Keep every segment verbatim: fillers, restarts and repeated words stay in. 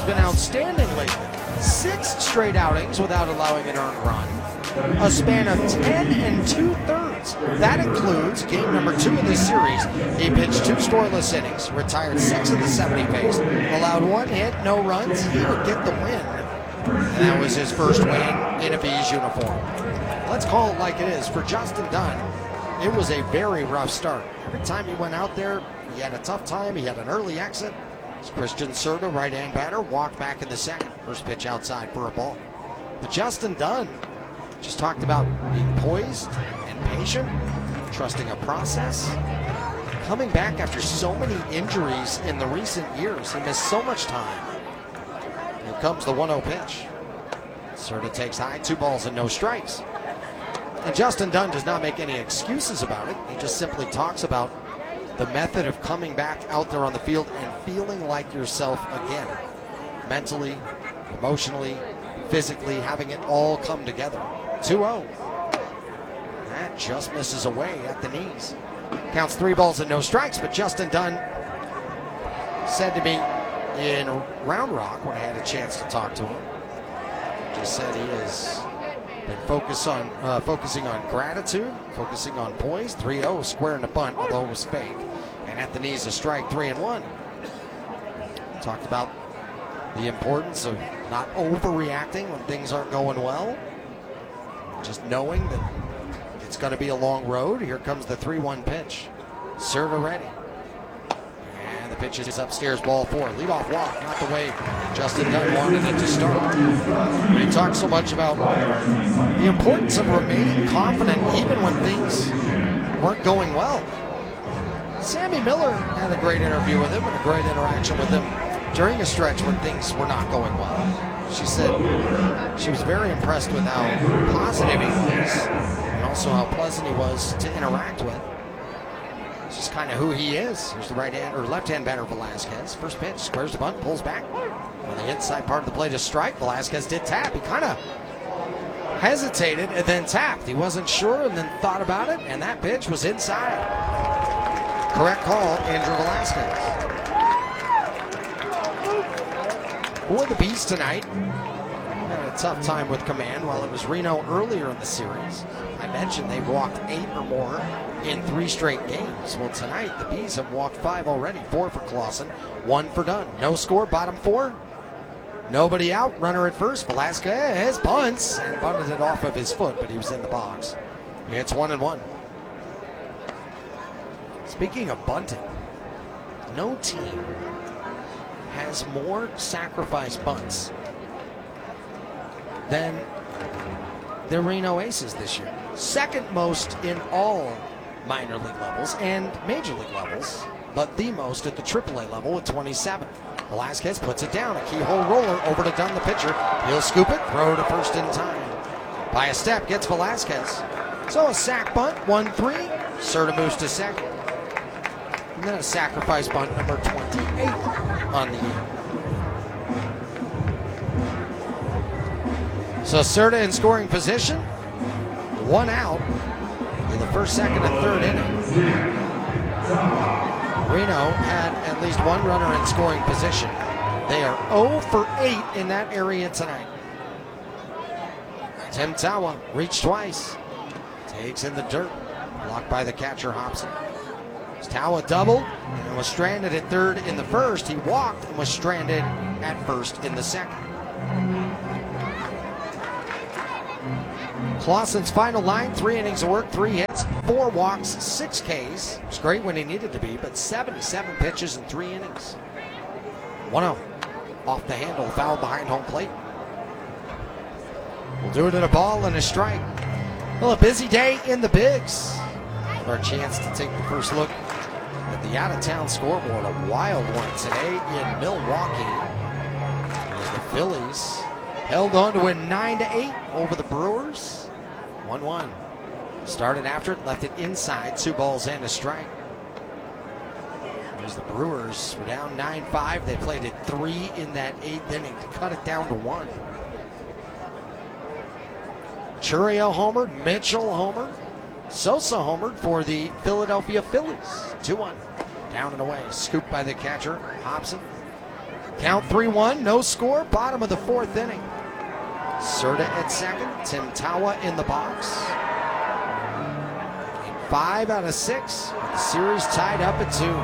been outstanding lately. Six straight outings without allowing an earned run. A span of ten and two-thirds. That includes game number two of this series. He pitched two scoreless innings, retired six of the seven he faced, allowed one hit, no runs. He would get the win. And that was his first win in a B's uniform. Let's call it like it is. For Justin Dunn, it was a very rough start. Every time he went out there, he had a tough time. He had an early exit. Christian Serta, right-hand batter, walked back in the second. First pitch outside for a ball. But Justin Dunn just talked about being poised and patient, trusting a process. Coming back after so many injuries in the recent years. He missed so much time. Here comes the one oh pitch. Serta takes high, two balls and no strikes. And Justin Dunn does not make any excuses about it. He just simply talks about the method of coming back out there on the field and feeling like yourself again. Mentally, emotionally, physically, having it all come together. two oh. That just misses away at the knees. Counts three balls and no strikes, but Justin Dunn said to me in Round Rock when I had a chance to talk to him, just said he has been focus on, uh, focusing on gratitude, focusing on poise. three oh, square in the bunt, although it was fake. And at the knees, a strike, three and one. Talked about the importance of not overreacting when things aren't going well. Just knowing that it's going to be a long road. Here comes the three one pitch. Serta ready. And the pitch is upstairs, ball four. Leadoff walk, not the way Justin Dunn wanted it to start. But he talked so much about the importance of remaining confident even when things weren't going well. Sammy Miller had a great interview with him and a great interaction with him during a stretch when things were not going well. She said she was very impressed with how positive he was and also how pleasant he was to interact with. It's just kind of who he is. Here's the right hand or left hand batter Velasquez. First pitch, squares the bunt, pulls back. On the inside part of the plate, a strike. Velasquez did tap. He kind of hesitated and then tapped. He wasn't sure and then thought about it, and that pitch was inside. Correct call, Andrew Velasquez. For the Bees tonight, had a tough time with command while it was Reno earlier in the series. I mentioned they walked eight or more in three straight games. Well, tonight the Bees have walked five already. Four for Clausen, one for Dunn. No score, bottom four. Nobody out, runner at first. Velasquez bunts and bunted it off of his foot, but he was in the box. It's one and one. Speaking of bunting, no team has more sacrifice bunts than the Reno Aces this year. Second most in all minor league levels and major league levels, but the most at the triple A level with twenty-seven. Velasquez puts it down, a keyhole roller over to Dunn, the pitcher. He'll scoop it, throw to first in time. By a step, gets Velasquez. So a sac bunt, one three. Serta moves to second. And then a sacrifice bunt, number twenty-eight on the year. So Serta in scoring position. One out in the first, second, and third inning. Reno had at least one runner in scoring position. They are oh for eight in that area tonight. Tim Tawa reached twice. Takes in the dirt. Blocked by the catcher, Hobson. Tawa doubled and was stranded at third in the first. He walked and was stranded at first in the second. Clausen's final line, three innings of work, three hits, four walks, six Ks. It was great when he needed to be, but seventy-seven pitches in three innings. one oh. Off the handle, foul behind home plate. We'll do it in a ball and a strike. Well, a busy day in the Bigs. Our chance to take the first look at the out-of-town scoreboard. A wild one today in Milwaukee. As the Phillies held on to win nine to eight over the Brewers. one one. Started after it, left it inside. Two balls and a strike. As the Brewers were down nine five, they played it three in that eighth inning to cut it down to one. Churiel homered, Mitchell homered, Sosa homered for the Philadelphia Phillies. two one. Down and away. Scooped by the catcher, Hobson. Count three one, no score, bottom of the fourth inning. Serta at second, Tim Tawa in the box. Five out of six, the series tied up at two.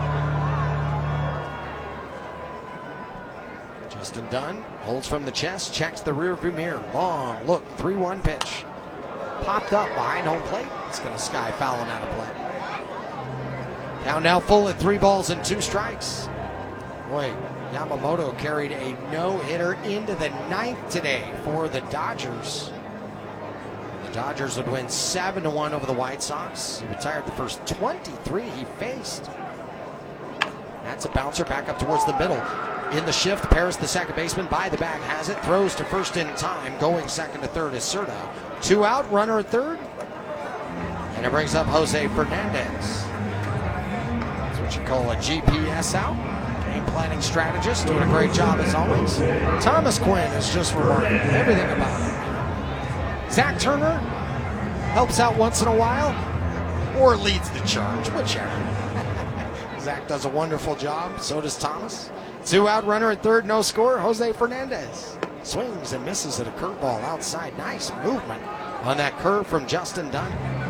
Justin Dunn holds from the chest, checks the rearview mirror. Long look, three one pitch. Popped up behind home plate. It's going to sky fouling out of play. Count now full at three balls and two strikes. Boy, Yamamoto carried a no-hitter into the ninth today for the Dodgers. The Dodgers would win seven to one over the White Sox. He retired the first twenty-three he faced. That's a bouncer back up towards the middle. In the shift, Paris, the second baseman, by the bag, has it. Throws to first in time. Going second to third is Serta. Two out, runner at third. And it brings up Jose Fernandez. That's what you call a G P S out. Game planning strategist, doing a great job as always. Thomas Quinn is just remarkable. Everything about him. Zach Turner helps out once in a while, or leads the charge, whichever. Zach does a wonderful job, so does Thomas. Two out, runner at third, no score. Jose Fernandez swings and misses at a curveball outside. Nice movement on that curve from Justin Dunn.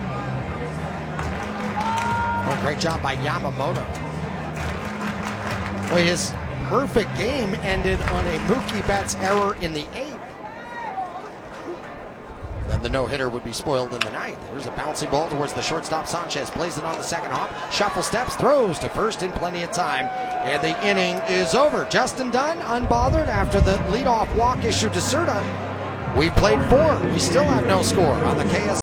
Well, great job by Yamamoto. Well, his perfect game ended on a Mookie Betts error in the eighth. Then the no-hitter would be spoiled in the ninth. There's a bouncing ball towards the shortstop. Sanchez plays it on the second hop. Shuffle steps, throws to first in plenty of time. And the inning is over. Justin Dunn, unbothered after the leadoff walk issued to Serta. We played four. We still have no score on the K S.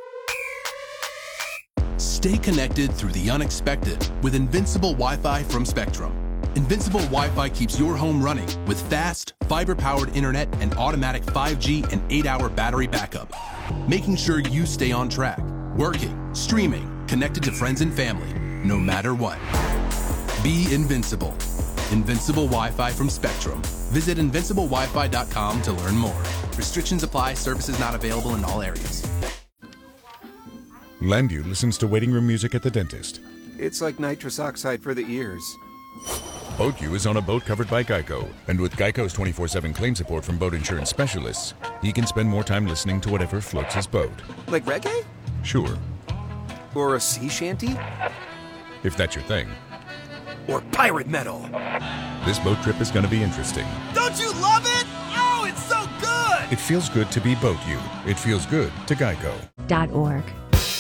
Stay connected through the unexpected with Invincible Wi-Fi from Spectrum. Invincible Wi-Fi keeps your home running with fast, fiber-powered internet and automatic five G and eight hour battery backup, making sure you stay on track, working, streaming, connected to friends and family, no matter what. Be invincible. Invincible Wi-Fi from Spectrum. Visit invincible wi fi dot com to learn more. Restrictions apply. Services not available in all areas. Landview listens to waiting room music at the dentist. It's like nitrous oxide for the ears. BoatU is on a boat covered by Geico, and with Geico's twenty-four seven claim support from boat insurance specialists, he can spend more time listening to whatever floats his boat. Like reggae? Sure. Or a sea shanty? If that's your thing. Or pirate metal? This boat trip is going to be interesting. Don't you love it? Oh, it's so good! It feels good to be BoatU. It feels good to Geico. Dot org.